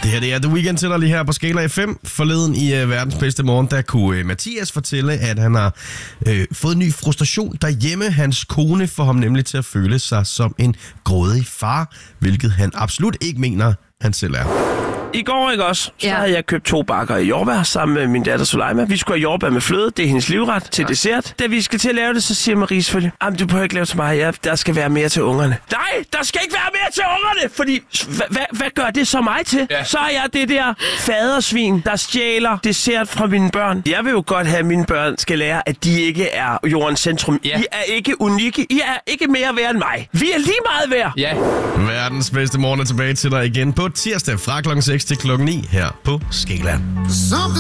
Det her det er The Weeknd til dig lige her på Skala FM. Forleden i verdens bedste morgen, der kunne Mathias fortælle, at han har fået en ny frustration derhjemme. Hans kone får ham nemlig til at føle sig som en grådig far, hvilket han absolut ikke mener, han selv er. I går, ikke også, så havde jeg købt 2 bakker i jordbær sammen med min datter Soleima. Vi skulle have jordbær med fløde, det er hendes livret til dessert. Da vi skal til at lave det, så siger Marie selvfølgelig, du behøver ikke lave til mig, der skal være mere til ungerne. Nej, der skal ikke være mere til ungerne, fordi hvad gør det så mig til? Ja. Så er jeg det der fadersvin, der stjæler dessert fra mine børn. Jeg vil jo godt have, at mine børn skal lære, at de ikke er jordens centrum. Ja. I er ikke unikke, I er ikke mere værd end mig. Vi er lige meget værd. Ja. Verdens bedste morgen er tilbage til dig igen på tirsdag fra klokken 6 til klokken 9 her på Skala.